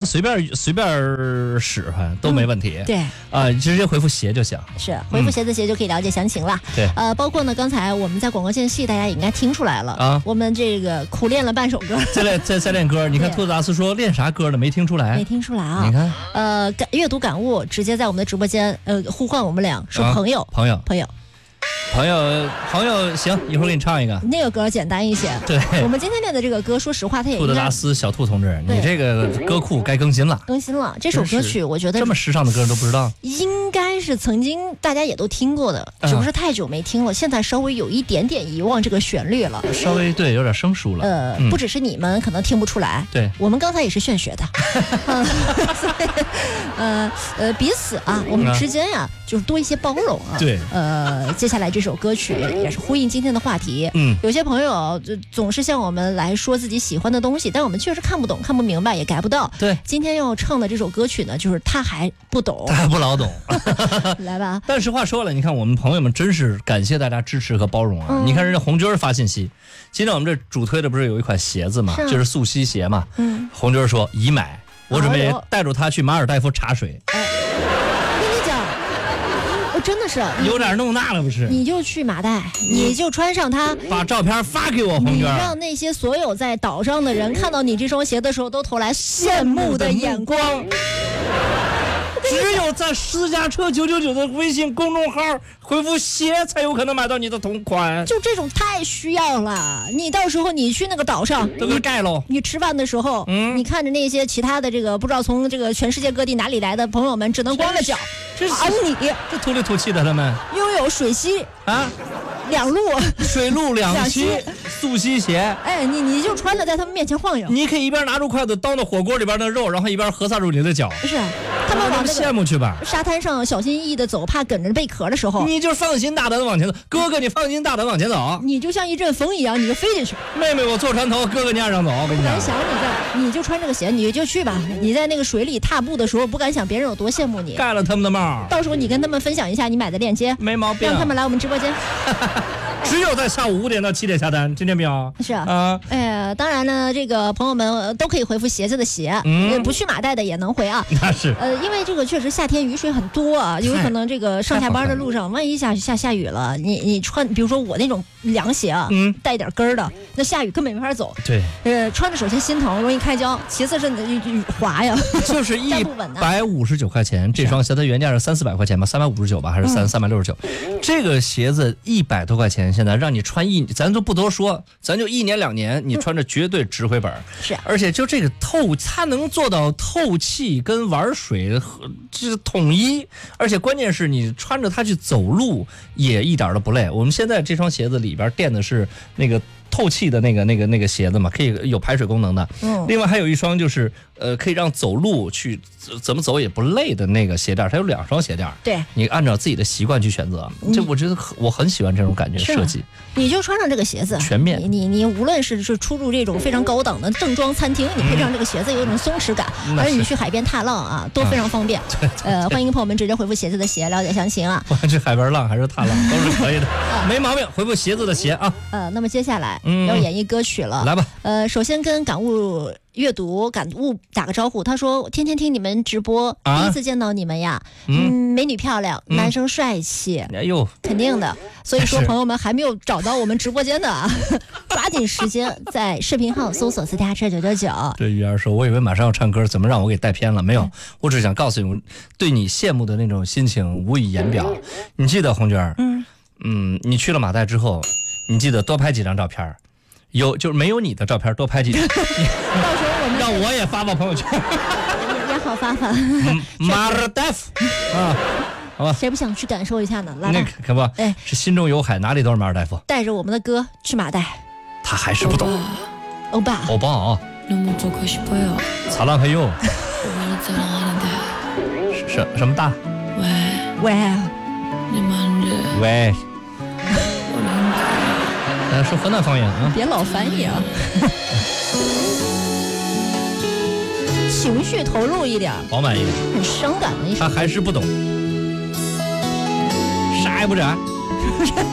随便使唤都没问题。 对直接回复鞋就行。 是回复鞋子鞋就可以了解详情了。 对， 包括呢，刚才我们在广告间隙，大家也应该听出来了啊，我们这个苦练了半首歌， 再练歌。你看兔子达斯说练啥歌呢？没听出来， 没听出来啊。 你看， 阅读感悟直接在我们的直播间呼唤我们俩说朋友。 朋友，行，一会儿给你唱一个。 那个歌简单一些。 对， 我们今天练的这个歌，说实话，它也应该。 兔德达斯小兔同志，你这个歌库该更新了。 这首歌曲，我觉得这么时尚的歌都不知道， 应该是曾经大家也都听过的，只不过是太久没听了，现在稍微有一点点遗忘这个旋律了。 稍微对，有点生疏了。 不只是你们可能听不出来， 对， 我们刚才也是炫学的。彼此啊，我们之间呀，就是多一些包容啊。 对， 接下来这首歌曲也是呼应今天的话题。有些朋友总是向我们来说自己喜欢的东西，但我们确实看不懂、看不明白，也改不到。 对， 今天要唱的这首歌曲呢，就是他还不懂， 他还不老懂。 来吧。 但实话说了，你看我们朋友们真是感谢大家支持和包容啊！你看人家红军发信息，今天我们这主推的不是有一款鞋子嘛，就是素溪鞋嘛。红军说已买，我准备带着他去马尔代夫查水。 我跟你讲。真的是有点弄那了，不是？ 你就去马代，你就穿上它， 把照片发给我，红娟， 让那些所有在岛上的人看到你这双鞋的时候，都投来羡慕的眼光。 只有在私家车999的微信公众号回复鞋，才有可能买到你的同款。 就这种太需要了，你到时候你去那个岛上都给盖喽。 你吃饭的时候，你看着那些其他的这个不知道从这个全世界各地哪里来的朋友们，只能光着脚，而你这土里土气的他们拥有水溪啊2路水陆两栖素溪鞋。 哎，你就穿着在他们面前晃悠， 你可以一边拿出筷子叨到火锅里边的肉，然后一边合撒住你的脚。 不是，他们往羡慕去吧。 沙滩上小心翼翼的走，怕梗着贝壳的时候， 你就放心大胆的往前走。哥哥，你放心大胆往前走。 你就像一阵风一样，你就飞进去。 妹妹，我坐船头，哥哥你岸上走。我跟你讲， 不敢想你就穿这个鞋，你就去吧。你在那个水里踏步的时候，不敢想别人有多羡慕你。 盖了他们的帽。 到时候你跟他们分享一下你买的链接， 没毛病， 让他们来我们直播间。 只有在下午5点到7点下单，听见没有？ 是啊，当然呢，这个朋友们都可以回复鞋子的鞋，不去马代的也能回啊。 那是， 因为这个确实夏天雨水很多啊，有可能这个上下班的路上，万一下雨了，你穿，比如说我那种凉鞋啊，带点跟儿的，那下雨根本没法走。 对， 穿着首先心疼，容易开胶，其次是滑呀， 就是159块钱这双鞋，它原价是300-400块钱吧，359吧，还是369？这个鞋子100多块钱。现在让你穿咱就不多说，咱就1年2年，你穿着绝对值回本。 是， 而且就这个它能做到透气跟玩水这统一，而且关键是你穿着它去走路也一点都不累。我们现在这双鞋子里边垫的是那个透气的那个鞋子嘛，可以有排水功能的。另外还有一双就是可以让走路去怎么走也不累的那个鞋垫，它有2双鞋垫。 对， 你按照自己的习惯去选择。这我觉得我很喜欢这种感觉设计。 你就穿上这个鞋子， 全面。 你无论是出入这种非常高档的正装餐厅，你配上这个鞋子有一种松弛感，而你去海边踏浪啊，都非常方便。欢迎朋友们直接回复鞋子的鞋了解详情啊。 不管去海边浪还是踏浪都是可以的，没毛病。回复鞋子的鞋啊。 那么接下来要演绎歌曲了， 来吧。 首先跟感悟阅读感悟打个招呼。他说天天听你们直播，第一次见到你们呀，美女漂亮，男生帅气， 哎呦， 肯定的。所以说朋友们还没有找到我们直播间的啊，抓紧时间在视频号搜索私家车999。 对，玉儿说，我以为马上要唱歌，怎么让我给带偏了？没有，我只想告诉你，对你羡慕的那种心情无以言表。你记得红娟，你去了马代之后，你记得多拍几张照片。就是没有你的照片，多拍几张，到时候我们让我也发朋友圈， 也好发。 马尔代夫啊，好吧， 谁不想去感受一下呢？来吧， 那可不，是心中有海，哪里都是马尔代夫。 带着我们的歌去马代， 他还是不懂。 欧巴啊，擦浪嘿哟，什么大？喂。说河南方言啊， 别老翻译啊，情绪投入一点， 饱满一点， 很伤感的一首。 他还是不懂，啥也不沾。